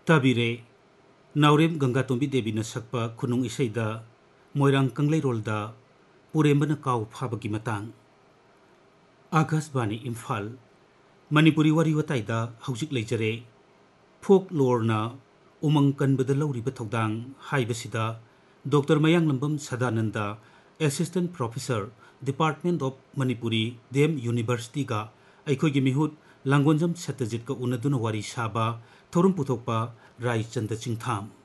ताबिरे नावरेम गंगातोंबी देवी न सकपा खुनुंग इसेदा मोइरांग कंगलेरोलदा पुरेंबन काव फाबगी मतंग आकाशवाणी इम्फाल मणिपुरी वारी वताइदा हौजिक लेजरे फोक लोरना उमंग कनबदा लौरिबा थौदांग हाइबसिदा doctor मयांगलंबम Sadananda assistant professor department of Manipuri DM university का अखोगी मिहुत लांगोंजम सत्यजित का उनदुन वारी साबा थोरम पुथोकपा रायचंद चिंगथाम